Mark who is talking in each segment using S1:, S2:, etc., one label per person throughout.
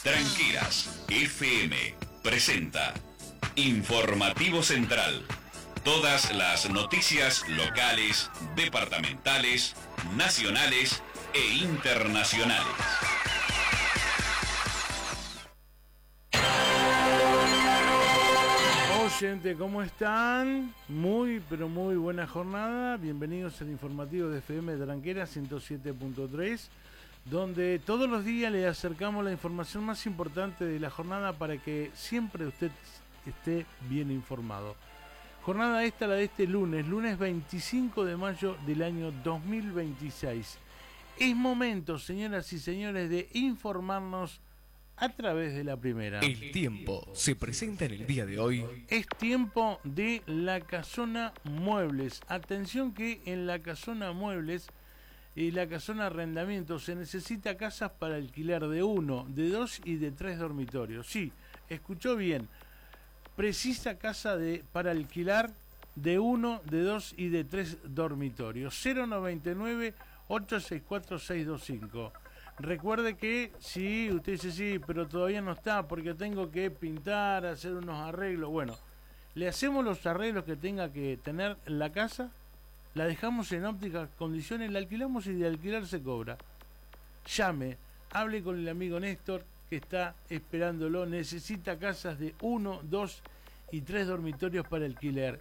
S1: Tranqueras FM presenta Informativo Central. Todas las noticias locales, departamentales, nacionales e internacionales.
S2: Gente, ¿cómo están? Muy, pero muy buena jornada. Bienvenidos al informativo de FM Tranqueras 107.3, donde todos los días le acercamos la información más importante de la jornada para que siempre usted esté bien informado. Jornada esta, la de este lunes 25 de mayo del año 2026. Es momento, señoras y señores, de informarnos a través de la primera.
S3: El tiempo se presenta en el día de hoy.
S2: Es tiempo de La Casona Muebles. Atención que en La Casona Muebles y La Casona Arrendamiento se necesita casas para alquilar de 1, de 2 y de 3 dormitorios. Sí, escuchó bien. Precisa casa para alquilar de 1, de 2 y de 3 dormitorios. 099-864-625. Recuerde que si usted dice sí, pero todavía no está porque tengo que pintar, hacer unos arreglos. Bueno, le hacemos los arreglos que tenga que tener la casa, la dejamos en óptimas condiciones, la alquilamos y de alquilar se cobra. Llame, hable con el amigo Néstor que está esperándolo. Necesita casas de 1, 2 y 3 dormitorios para alquiler.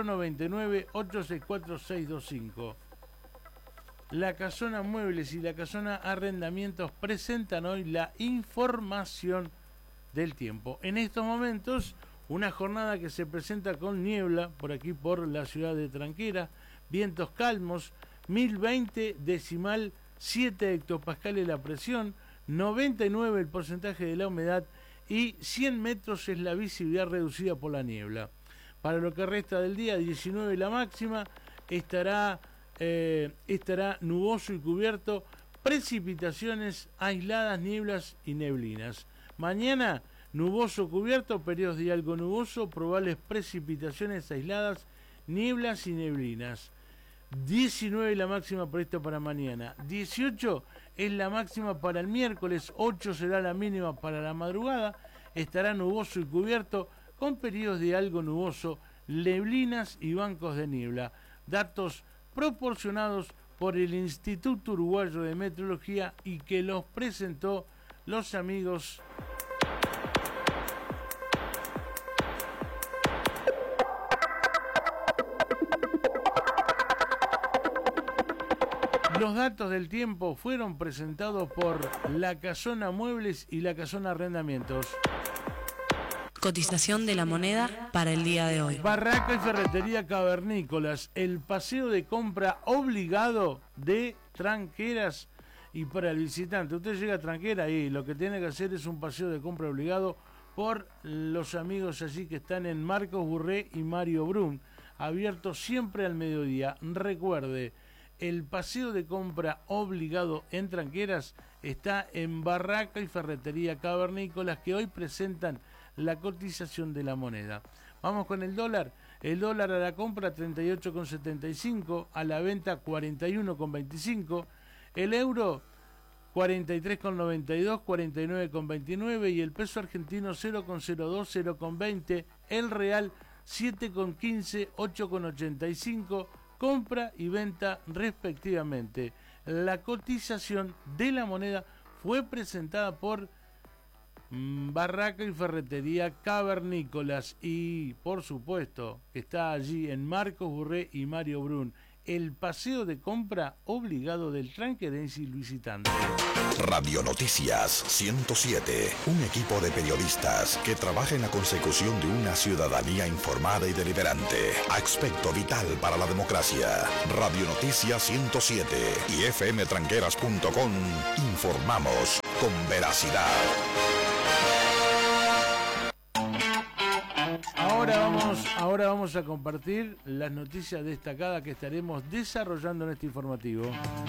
S2: 099-864-625. La Casona Muebles y La Casona Arrendamientos presentan hoy la información del tiempo. En estos momentos, una jornada que se presenta con niebla por aquí por la ciudad de Tranquera, vientos calmos, 1020 decimal 7 hectopascales la presión, 99 el porcentaje de la humedad y 100 metros es la visibilidad reducida por la niebla. Para lo que resta del día, 19 la máxima, estará nuboso y cubierto, precipitaciones aisladas, nieblas y neblinas. Mañana, nuboso cubierto, periodos de algo nuboso, probables precipitaciones aisladas, nieblas y neblinas. 19 la máxima prevista para mañana, 18 es la máxima para el miércoles, 8 será la mínima para la madrugada, estará nuboso y cubierto, con periodos de algo nuboso, neblinas y bancos de niebla. Datos proporcionados por el Instituto Uruguayo de Meteorología y que los presentó los amigos Los datos del tiempo fueron presentados por La Casona Muebles y La Casona Arrendamientos.
S4: Cotización de la moneda para el día de hoy.
S2: Barraca y Ferretería Cavernícolas, el paseo de compra obligado de Tranqueras y para el visitante. Usted llega a Tranquera y lo que tiene que hacer es un paseo de compra obligado por los amigos allí que están en Marcos Burré y Mario Brun, abierto siempre al mediodía. Recuerde, el paseo de compra obligado en Tranqueras está en Barraca y Ferretería Cavernícolas, que hoy presentan la cotización de la moneda. Vamos con el dólar. El dólar a la compra 38,75, a la venta 41,25. El euro 43,92, 49,29 y el peso argentino 0,02, 0,20. El real 7,15, 8,85. Compra y venta respectivamente. La cotización de la moneda fue presentada por Barraca y Ferretería Cavernícolas y por supuesto está allí en Marcos Burré y Mario Brun, el paseo de compra obligado del tranquerense y visitante.
S5: Radio Noticias 107, un equipo de periodistas que trabaja en la consecución de una ciudadanía informada y deliberante, aspecto vital para la democracia. Radio Noticias 107 y fmtranqueras.com informamos con veracidad.
S2: Ahora vamos a compartir las noticias destacadas que estaremos desarrollando en este informativo.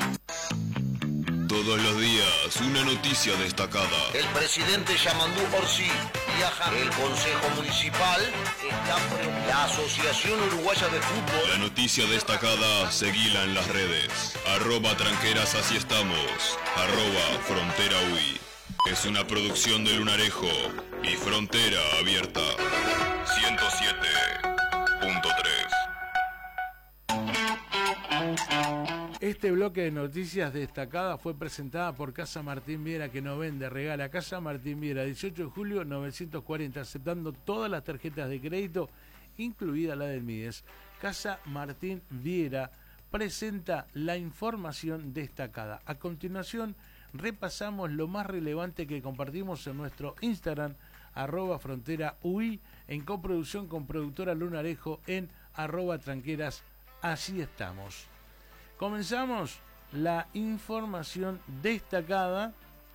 S6: Todos los días, una noticia destacada.
S7: El presidente Yamandú Orsi viaja. El Consejo Municipal está por la Asociación Uruguaya de Fútbol.
S6: La noticia destacada, seguila en las redes. @tranqueras, así estamos. @frontera UI. Es una producción de Lunarejo y Frontera Abierta. 107.3.
S2: Este bloque de noticias destacadas fue presentada por Casa Martín Viera, que nos vende, regala. Casa Martín Viera, 18 de julio 940, aceptando todas las tarjetas de crédito, incluida la del Mides. Casa Martín Viera presenta la información destacada. A continuación, repasamos lo más relevante que compartimos en nuestro Instagram, @fronteraui, en coproducción con productora Lunarejo en @tranqueras. Así estamos. Comenzamos la información destacada.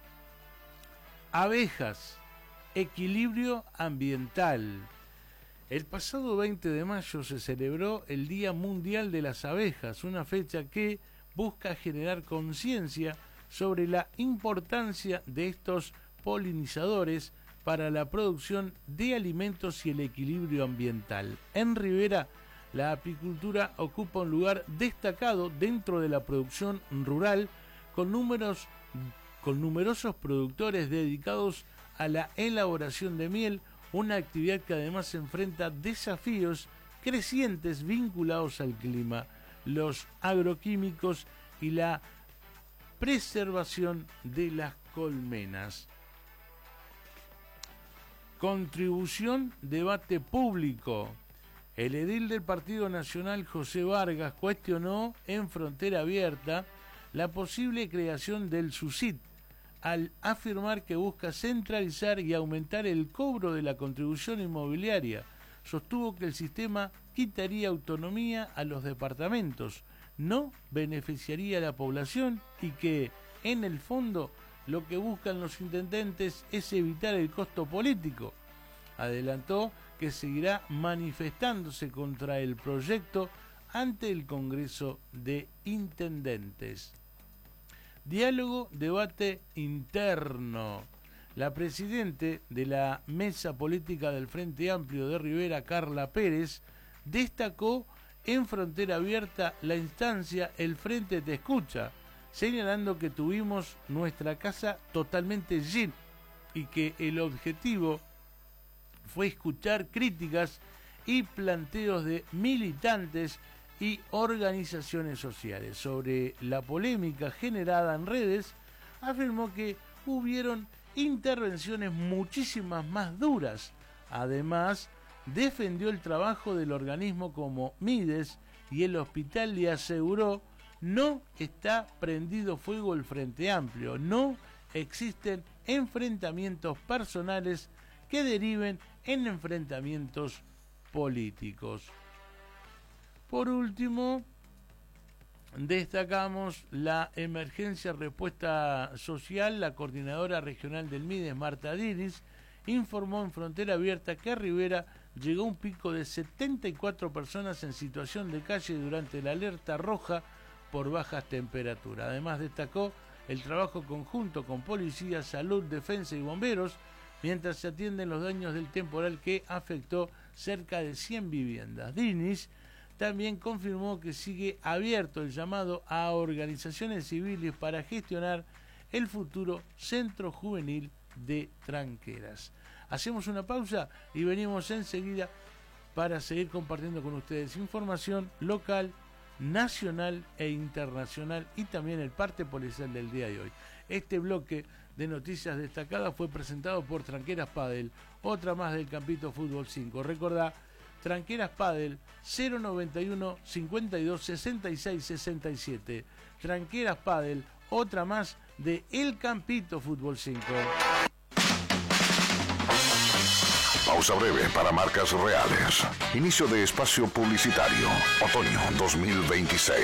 S2: Abejas, equilibrio ambiental. El pasado 20 de mayo se celebró el Día Mundial de las Abejas, una fecha que busca generar conciencia sobre la importancia de estos polinizadores para la producción de alimentos y el equilibrio ambiental. En Rivera, la apicultura ocupa un lugar destacado dentro de la producción rural, con numerosos productores dedicados a la elaboración de miel, una actividad que además enfrenta desafíos crecientes vinculados al clima, los agroquímicos y la preservación de las colmenas. Contribución, debate público. El edil del Partido Nacional, José Vargas, cuestionó en Frontera Abierta la posible creación del SUSIT, al afirmar que busca centralizar y aumentar el cobro de la contribución inmobiliaria. Sostuvo que el sistema quitaría autonomía a los departamentos, no beneficiaría a la población y que, en el fondo, lo que buscan los intendentes es evitar el costo político. Adelantó que seguirá manifestándose contra el proyecto ante el Congreso de Intendentes. Diálogo, debate interno. La presidente de la Mesa Política del Frente Amplio de Rivera, Carla Pérez, destacó en Frontera Abierta la instancia El Frente Te Escucha, señalando que tuvimos nuestra casa totalmente llena y que el objetivo fue escuchar críticas y planteos de militantes y organizaciones sociales. Sobre la polémica generada en redes, afirmó que hubieron intervenciones muchísimas más duras. Además, defendió el trabajo del organismo como Mides y el hospital le aseguró: no está prendido fuego el Frente Amplio, no existen enfrentamientos personales que deriven en enfrentamientos políticos. Por último, destacamos la emergencia respuesta social. La coordinadora regional del Mides, Marta Diris, informó en Frontera Abierta que a Rivera llegó un pico de 74 personas en situación de calle durante la alerta roja por bajas temperaturas. Además, destacó el trabajo conjunto con policía, salud, defensa y bomberos mientras se atienden los daños del temporal que afectó cerca de 100 viviendas. Dinis también confirmó que sigue abierto el llamado a organizaciones civiles para gestionar el futuro Centro Juvenil de Tranqueras. Hacemos una pausa y venimos enseguida para seguir compartiendo con ustedes información local, nacional e internacional y también el parte policial del día de hoy. Este bloque de noticias destacadas fue presentado por Tranqueras Padel, otra más del Campito Fútbol 5. Recordá, Tranqueras Padel 091 52 66 67. Tranqueras Padel, otra más de El Campito Fútbol 5.
S5: Pausa breve para marcas reales. Inicio de espacio publicitario. Otoño 2026.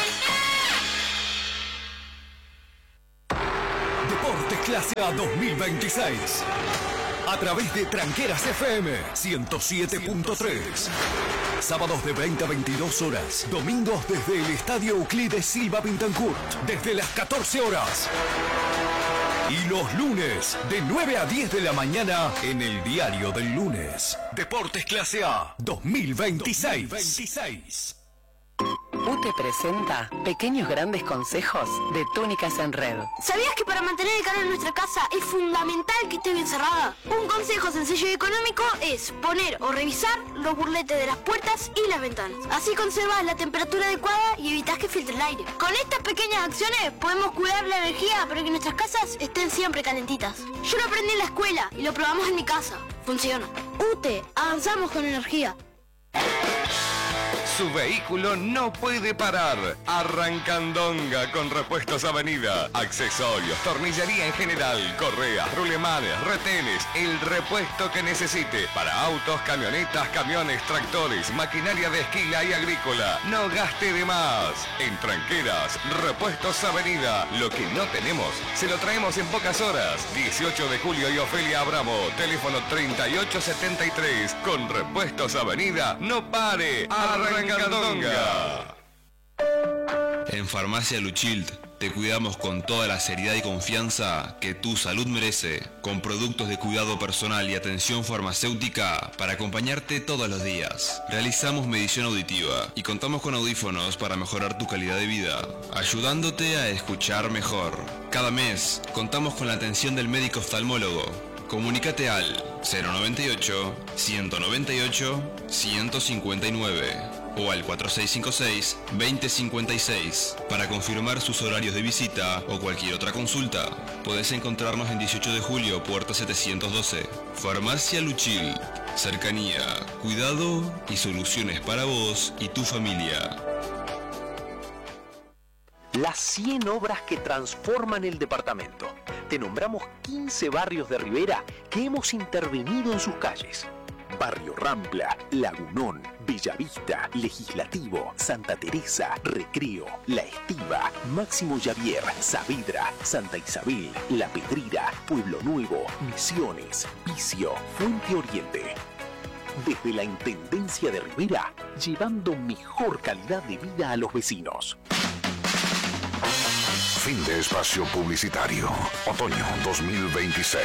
S8: Deportes Clase A 2026. A través de Tranqueras FM 107.3. Sábados de 20 a 22 horas. Domingos desde el Estadio Euclides Silva Pintancourt. Desde las 14 horas. Y los lunes de 9 a 10 de la mañana en el Diario del Lunes. Deportes Clase A 2026.
S9: UTE presenta Pequeños Grandes Consejos de Túnicas en Red.
S10: ¿Sabías que para mantener el calor en nuestra casa es fundamental que esté bien cerrada? Un consejo sencillo y económico es poner o revisar los burletes de las puertas y las ventanas. Así conservas la temperatura adecuada y evitas que filtre el aire. Con estas pequeñas acciones podemos cuidar la energía para que nuestras casas estén siempre calentitas. Yo lo aprendí en la escuela y lo probamos en mi casa. Funciona. UTE, avanzamos con energía.
S11: Su vehículo no puede parar. Arrancandonga con Repuestos Avenida. Accesorios, tornillería en general, correas, rulemanes, retenes, el repuesto que necesite. Para autos, camionetas, camiones, tractores, maquinaria de esquila y agrícola. No gaste de más. En Tranqueras, Repuestos Avenida. Lo que no tenemos, se lo traemos en pocas horas. 18 de julio y Ofelia Abramo. Teléfono 3873. Con Repuestos Avenida, no pare. Arrancandonga.
S6: En Farmacia Luchilt te cuidamos con toda la seriedad y confianza que tu salud merece, con productos de cuidado personal y atención farmacéutica para acompañarte todos los días. Realizamos medición auditiva y contamos con audífonos para mejorar tu calidad de vida, ayudándote a escuchar mejor. Cada mes contamos con la atención del médico oftalmólogo. Comunícate al 098 198 159 o al 4656-2056 para confirmar sus horarios de visita o cualquier otra consulta. Podés encontrarnos en 18 de julio, puerta 712. Farmacia Luchil. Cercanía, cuidado y soluciones para vos y tu familia.
S12: Las 100 obras que transforman el departamento. Te nombramos 15 barrios de Rivera que hemos intervenido en sus calles. Barrio Rampla, Lagunón, Bellavista, Legislativo, Santa Teresa, Recreo, La Estiva, Máximo Javier, Saavedra, Santa Isabel, La Pedrera, Pueblo Nuevo, Misiones, Vicio, Fuente Oriente. Desde la Intendencia de Rivera, llevando mejor calidad de vida a los vecinos.
S5: Fin de espacio publicitario. Otoño 2026.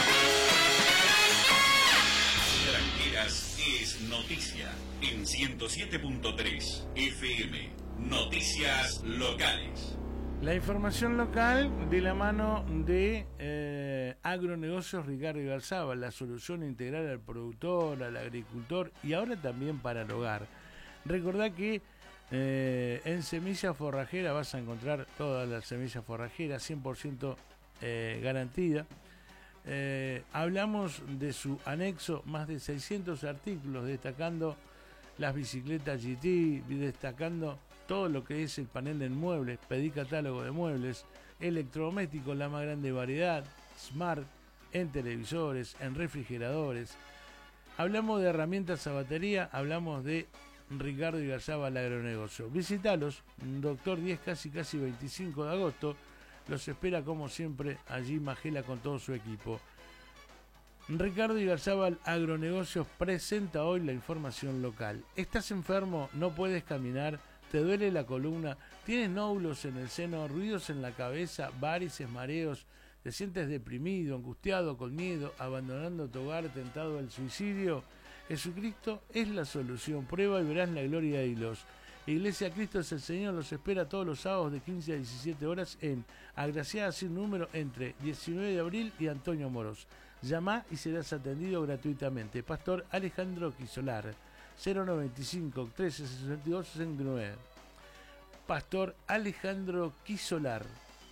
S1: Tranqueras es noticia en 107.3 FM. Noticias locales.
S2: La información local de la mano de Agronegocios Ricardo Igarzábal, la solución integral al productor, al agricultor y ahora también para el hogar. Recordá que en Semilla Forrajera vas a encontrar todas las semillas forrajeras 100% garantía. Hablamos de su anexo, más de 600 artículos, destacando las bicicletas GT, destacando todo lo que es el panel de muebles, pedí catálogo de muebles, electrodomésticos, la más grande variedad, smart, en televisores, en refrigeradores. Hablamos de herramientas a batería, hablamos de Ricardo Igarzábal Agronegocio. Visítalos, Doctor 10, casi 25 de agosto. Los espera como siempre allí Magela con todo su equipo. Ricardo Igarzábal Agronegocios presenta hoy la información local. ¿Estás enfermo? ¿No puedes caminar? ¿Te duele la columna? ¿Tienes nódulos en el seno? ¿Ruidos en la cabeza? ¿Varices, mareos? ¿Te sientes deprimido, angustiado, con miedo, abandonando tu hogar, tentado al suicidio? Jesucristo es la solución. Prueba y verás la gloria de Dios. Iglesia Cristo es el Señor los espera todos los sábados de 15 a 17 horas en Agraciada sin número entre 19 de abril y Antonio Moros. Llama y serás atendido gratuitamente. Pastor Alejandro Quisolar, 095 1362 69. Pastor Alejandro Quisolar.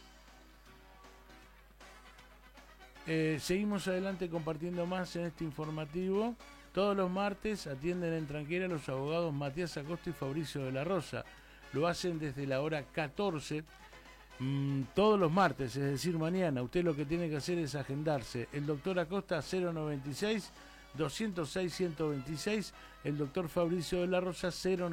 S2: Seguimos adelante compartiendo más en este informativo. Todos los martes atienden en Tranquera los abogados Matías Acosta y Fabricio de la Rosa. Lo hacen desde la hora 14, todos los martes, es decir, mañana. Usted lo que tiene que hacer es agendarse. El doctor Acosta 096-206-126. El doctor Fabricio de la Rosa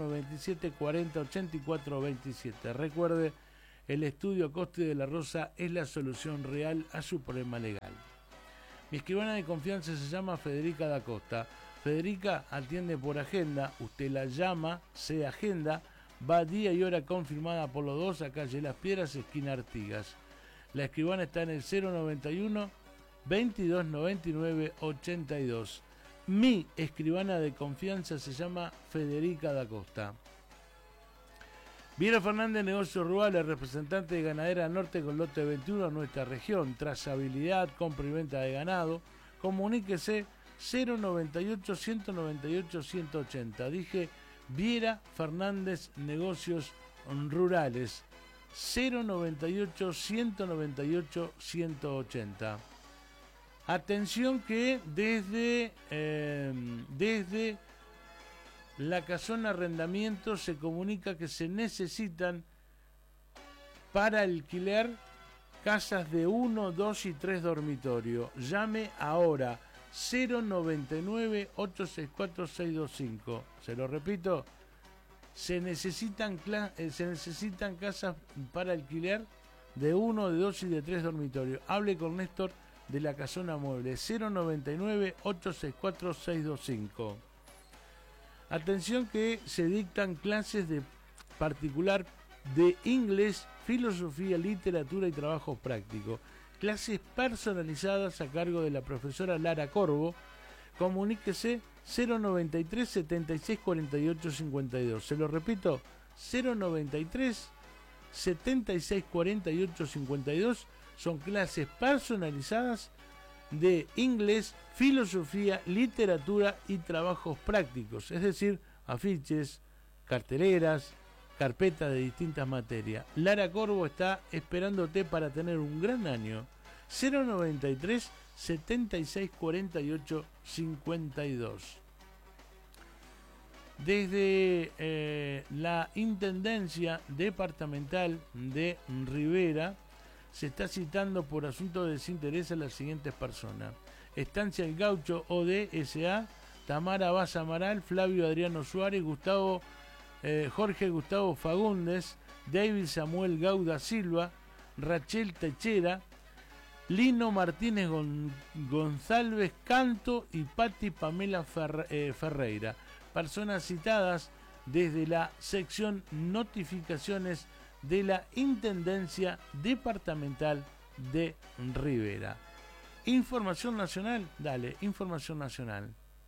S2: 097-40-84-27. Recuerde, el estudio Acosta y de la Rosa es la solución real a su problema legal. Mi escribana de confianza se llama Federica da Costa. Federica atiende por agenda, usted la llama, se agenda, va día y hora confirmada por los dos a calle Las Piedras, esquina Artigas. La escribana está en el 091 2299 82. Mi escribana de confianza se llama Federica da Costa. Viera Fernández, Negocios Rurales, representante de Ganadera Norte con lote 21 en nuestra región. Trazabilidad, compra y venta de ganado. Comuníquese 098 198 180. Dije Viera Fernández, Negocios Rurales. 098 198 180. Atención que desde la Casona Arrendamiento se comunica que se necesitan para alquiler casas de 1, 2 y 3 dormitorios. Llame ahora 099 864 625. Se lo repito, se necesitan casas para alquiler de 1, de 2 y de 3 dormitorios. Hable con Néstor de la Casona Mueble. 099 864 625. Atención que se dictan clases de particular de inglés, filosofía, literatura y trabajos prácticos. Clases personalizadas a cargo de la profesora Lara Corvo. Comuníquese 093 76 48 52. Se lo repito, 093 76 48 52. Son clases personalizadas de inglés, filosofía, literatura y trabajos prácticos, es decir, afiches, carteleras, carpetas de distintas materias. Lara Corvo está esperándote para tener un gran año. 093 76 48 52. Desde la Intendencia Departamental de Rivera se está citando por asunto de desinterés a las siguientes personas: Estancia El Gaucho OD S.A., Tamara Vaz Amaral, Flavio Adriano Suárez, Jorge Gustavo Fagundes, David Samuel Gauda Silva, Rachel Techera, Lino Martínez González Canto y Patti Pamela Ferreira. Personas citadas desde la sección Notificaciones de la Intendencia Departamental de Rivera. Información nacional, dale, información nacional.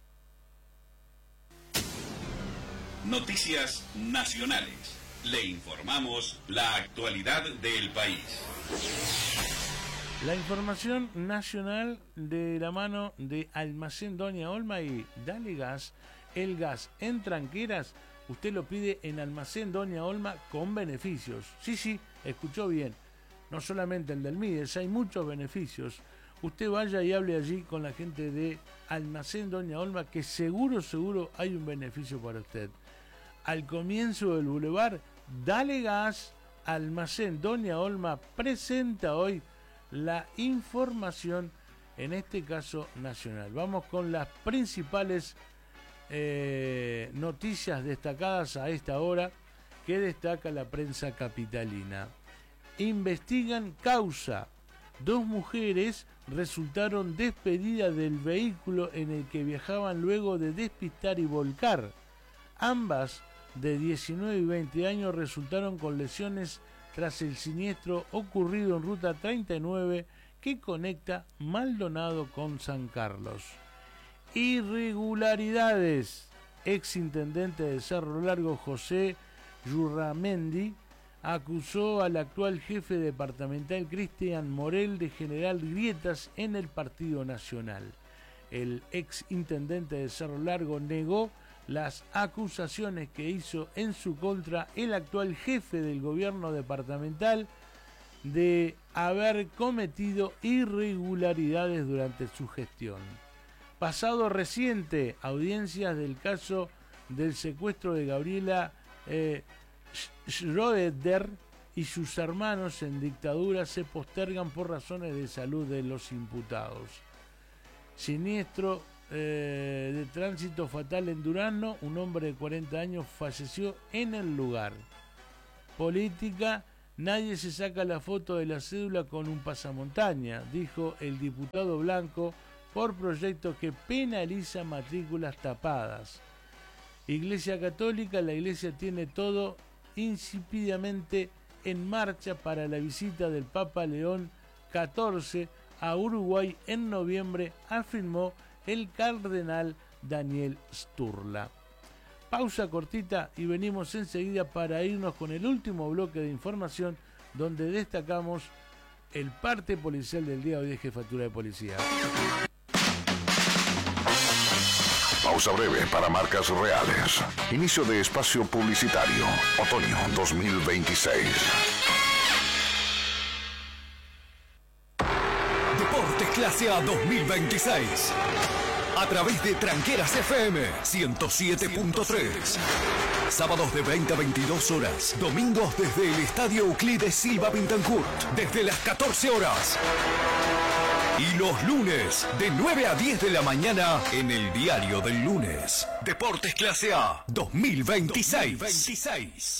S1: Noticias nacionales. Le informamos la actualidad del país.
S2: La información nacional de la mano de Almacén Doña Olma y Dale Gas. El gas en Tranqueras, usted lo pide en Almacén Doña Olma con beneficios. Sí, escuchó bien. No solamente el del Mides, hay muchos beneficios. Usted vaya y hable allí con la gente de Almacén Doña Olma, que seguro hay un beneficio para usted. Al comienzo del bulevar, Dale Gas. Almacén Doña Olma presenta hoy la información, en este caso nacional. Vamos con las principales noticias destacadas a esta hora que destaca la prensa capitalina. Investigan causa. 2 mujeres resultaron despedidas del vehículo en el que viajaban luego de despistar y volcar. Ambas, de 19 y 20 años, resultaron con lesiones tras el siniestro ocurrido en Ruta 39 que conecta Maldonado con San Carlos. Irregularidades. Exintendente de Cerro Largo, José Yurramendi, acusó al actual jefe departamental Cristian Morel de generar grietas en el Partido Nacional. El exintendente de Cerro Largo negó las acusaciones que hizo en su contra el actual jefe del gobierno departamental de haber cometido irregularidades durante su gestión. Pasado reciente, audiencias del caso del secuestro de Gabriela Schroeder y sus hermanos en dictadura se postergan por razones de salud de los imputados. Siniestro de tránsito fatal en Durazno, un hombre de 40 años falleció en el lugar. Política, nadie se saca la foto de la cédula con un pasamontaña, dijo el diputado Blanco, por proyecto que penaliza matrículas tapadas. Iglesia Católica, la Iglesia tiene todo insípidamente en marcha para la visita del Papa León XIV a Uruguay en noviembre, afirmó el cardenal Daniel Sturla. pausa cortita y venimos enseguida para irnos con el último bloque de información donde destacamos el parte policial del día hoy de Jefatura de Policía.
S5: Pausa breve para marcas reales. Inicio de espacio publicitario. Otoño 2026.
S8: Deportes Clase A 2026. A través de Tranqueras FM 107.3. Sábados de 20 a 22 horas. Domingos desde el Estadio Euclides Silva Pintancourt. Desde las 14 horas. Y los lunes de 9 a 10 de la mañana en el Diario del Lunes. Deportes Clase A 2026.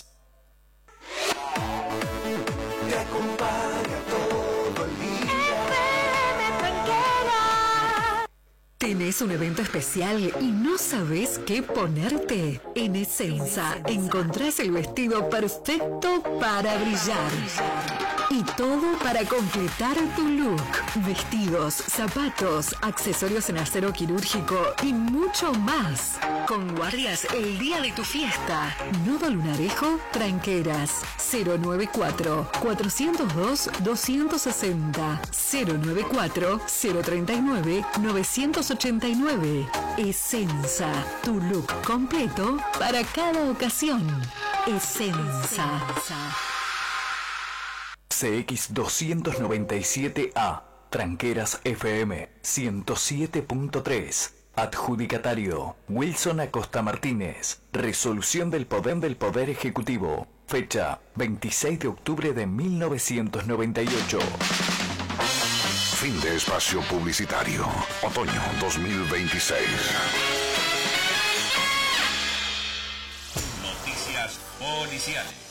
S13: Te acompaña todo el día.
S14: ¿Tenés un evento especial y no sabés qué ponerte? En Essenza encontrás el vestido perfecto para brillar. Y todo para completar tu look. Vestidos, zapatos, accesorios en acero quirúrgico y mucho más. Con guardias el día de tu fiesta. Nodo Lunarejo, Tranqueras. 094-402-260. 094-039-989. Essenza, tu look completo para cada ocasión. Essenza.
S12: CX297A, Tranqueras FM 107.3. Adjudicatario, Wilson Acosta Martínez. Resolución del Poder Ejecutivo. Fecha, 26 de octubre de 1998.
S5: Fin de espacio publicitario. Otoño 2026.
S1: Noticias policiales.